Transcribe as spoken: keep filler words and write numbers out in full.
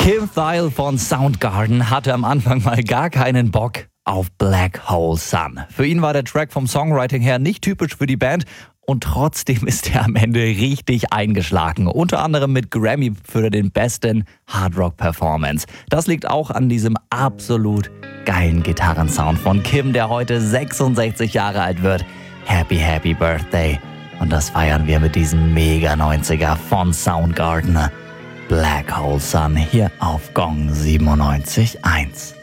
Kim Thayil von Soundgarden hatte am Anfang mal gar keinen Bock auf Black Hole Sun. Für ihn war der Track vom Songwriting her nicht typisch für die Band und trotzdem ist er am Ende richtig eingeschlagen. Unter anderem mit Grammy für den besten Hardrock-Performance. Das liegt auch an diesem absolut geilen Gitarrensound von Kim, der heute sechsundsechzig Jahre alt wird. Happy, happy Birthday. Und das feiern wir mit diesem mega neunziger von Soundgarden. Black Hole Sun hier auf Gong siebenundneunzig Komma eins.